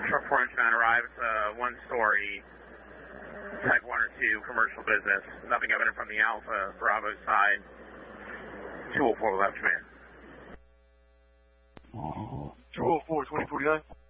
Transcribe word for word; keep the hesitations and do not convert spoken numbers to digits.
Truck four inchman arrives, uh, one story, type one or two, commercial business. Nothing evident from the Alpha Bravo side. two oh four left, man. two oh four, twenty forty-nine.